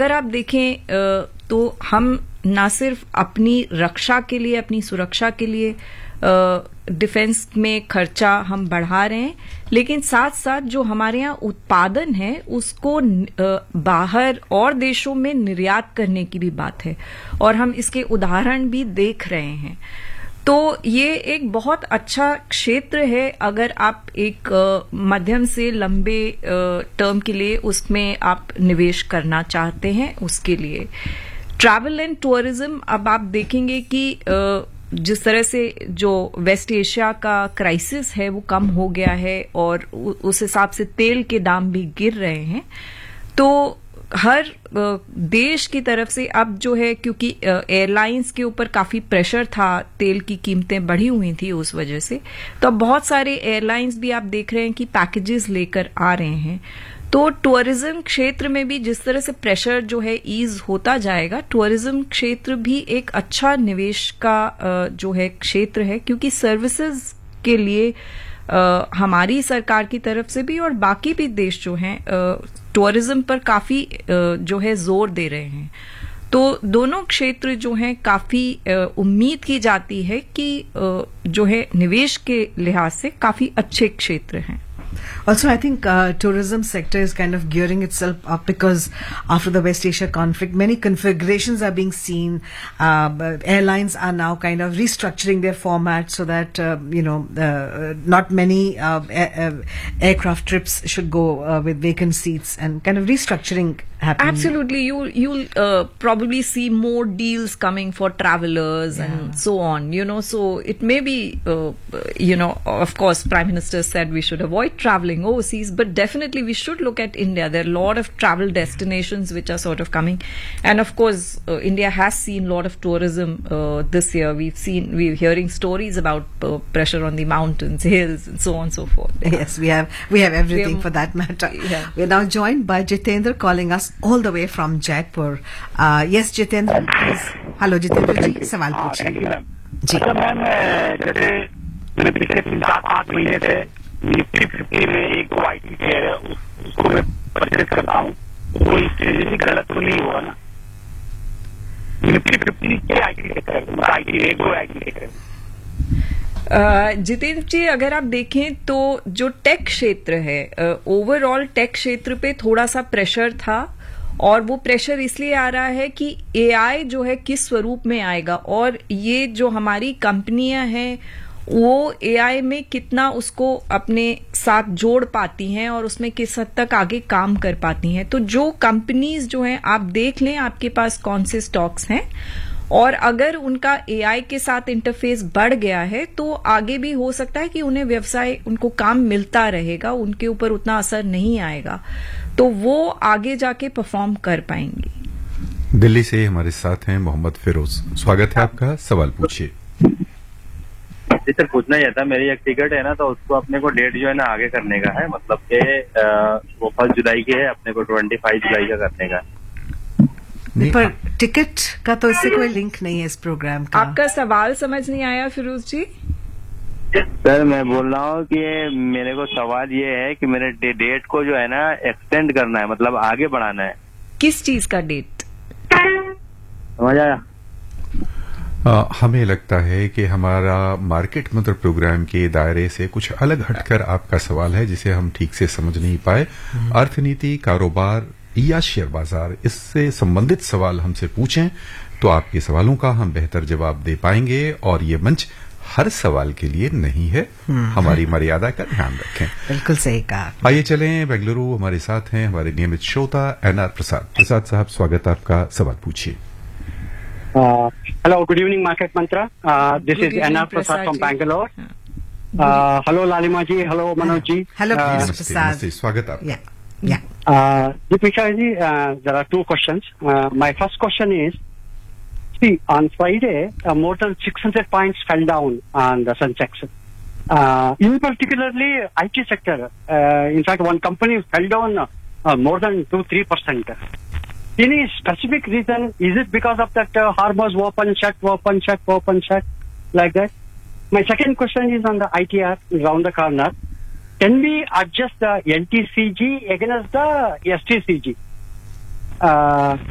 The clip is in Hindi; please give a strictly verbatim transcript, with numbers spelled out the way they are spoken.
अगर आप देखें तो हम ना सिर्फ अपनी रक्षा के लिए, अपनी सुरक्षा के लिए डिफेंस में खर्चा हम बढ़ा रहे हैं, लेकिन साथ साथ जो हमारे यहाँ उत्पादन है उसको बाहर और देशों में निर्यात करने की भी बात है, और हम इसके उदाहरण भी देख रहे हैं। तो ये एक बहुत अच्छा क्षेत्र है अगर आप एक मध्यम से लंबे टर्म के लिए उसमें आप निवेश करना चाहते हैं। उसके लिए ट्रैवल एंड टूरिज्म, अब आप देखेंगे कि जिस तरह से जो वेस्ट एशिया का क्राइसिस है वो कम हो गया है और उस हिसाब से तेल के दाम भी गिर रहे हैं, तो हर देश की तरफ से अब जो है, क्योंकि एयरलाइंस के ऊपर काफी प्रेशर था, तेल की कीमतें बढ़ी हुई थी उस वजह से, तो अब बहुत सारे एयरलाइंस भी आप देख रहे हैं कि पैकेजेस लेकर आ रहे हैं। तो टूरिज्म क्षेत्र में भी जिस तरह से प्रेशर जो है ईज होता जाएगा, टूरिज्म क्षेत्र भी एक अच्छा निवेश का जो है क्षेत्र है, क्योंकि सर्विसेज के लिए आ, हमारी सरकार की तरफ से भी और बाकी भी देश जो हैं टूरिज्म पर काफी जो है जोर दे रहे हैं। तो दोनों क्षेत्र जो हैं काफी उम्मीद की जाती है कि जो है निवेश के लिहाज से काफी अच्छे क्षेत्र हैं। Also, I think uh, tourism sector is kind of gearing itself up because after the West Asia conflict, many configurations are being seen. Uh, airlines are now kind of restructuring their format so that uh, you know uh, not many uh, air, uh, aircraft trips should go uh, with vacant seats, and kind of restructuring happening. Absolutely, you you'll uh, probably see more deals coming for travelers yeah. and so on. You know, so it may be uh, you know, of course, Prime Minister said we should avoid traveling overseas, but definitely we should look at India. There are a lot of travel destinations which are sort of coming, and of course uh, India has seen a lot of tourism uh, this year. We've seen, we're hearing stories about uh, pressure on the mountains, hills, and so on and so forth. Yes, we have we have everything we have, for that matter. Yeah. We're now joined by Jitendra calling us all the way from Jaipur. Uh, yes, Jitendra, please. Hello, Jitendra ji, सवाल पूछिए। जी। अच्छा मैम, जैसे मैंने पिछले तीन सात आठ महीने से निफ्टी फिफ्टी में एक दो आई टी शेयर है, उसको मैं परचेज करता हूँ, तो इस स्ट्रेटेजी गलत तो नहीं हुआ ना? निफ्टी फिफ्टी के I T sector, I T एक दो आई टी सेक्टर। जितेंद्र जी, अगर आप देखें तो जो टेक क्षेत्र है, ओवरऑल टेक क्षेत्र पे थोड़ा सा प्रेशर था, और वो प्रेशर इसलिए आ रहा है कि एआई जो है किस स्वरूप में आएगा, और ये जो हमारी कंपनियां हैं वो एआई में कितना उसको अपने साथ जोड़ पाती हैं और उसमें किस हद तक आगे काम कर पाती हैं। तो जो कंपनीज जो हैं, आप देख लें आपके पास कौन से स्टॉक्स हैं, और अगर उनका एआई के साथ इंटरफेस बढ़ गया है तो आगे भी हो सकता है कि उन्हें व्यवसाय, उनको काम मिलता रहेगा, उनके ऊपर उतना असर नहीं आएगा, तो वो आगे जाके परफॉर्म कर पाएंगी। दिल्ली से हमारे साथ हैं मोहम्मद फिरोज, स्वागत है आपका, सवाल पूछिए। जी सर, पूछना ही था, मेरी एक टिकट है ना, तो उसको अपने को डेट जो है ना आगे करने का है, मतलब के वो फर्स्ट जुलाई की है, अपने को ट्वेंटी फाइव जुलाई का करने का। पर टिकट का तो इससे कोई लिंक नहीं है इस प्रोग्राम का। आपका सवाल समझ नहीं आया फिरोज जी। सर मैं बोल रहा हूँ कि मेरे को सवाल ये है कि मेरे डे, डेट को जो है ना एक्सटेंड करना है, मतलब आगे बढ़ाना है। किस चीज का डेट? समझ आया? आ, हमें लगता है कि हमारा मार्केट मंत्र प्रोग्राम के दायरे से कुछ अलग हटकर आपका सवाल है, जिसे हम ठीक से समझ नहीं पाए। अर्थनीति, कारोबार या शेयर बाजार, इससे संबंधित सवाल हमसे पूछें तो आपके सवालों का हम बेहतर जवाब दे पाएंगे, और ये मंच हर सवाल के लिए नहीं है, हमारी मर्यादा का ध्यान रखें। बिल्कुल सही कहा। आइए चलें बेंगलुरु, हमारे साथ हैं हमारे नियमित श्रोता एनआर प्रसाद। प्रसाद साहब, स्वागत है आपका, सवाल पूछिए। Hello, good evening market Mantra, this is NR Prasad from Bangalore. Hello लालिमा जी, हेलो मनोज जी। हेलो प्रसाद, स्वागत आपका। Yeah. Uh, Deepika-ji, uh, there are two questions. Uh, my first question is, see, on Friday, uh, more than six hundred points fell down on the Sensex. Uh, in particularly, I T sector. Uh, in fact, one company fell down uh, more than two to three percent. Any specific reason? Is it because of that uh, Hormuz open, shut, open, shut, open, shut, like that? My second question is on the I T R, round the corner. Can we adjust the N T C G against the S T C G? Uh,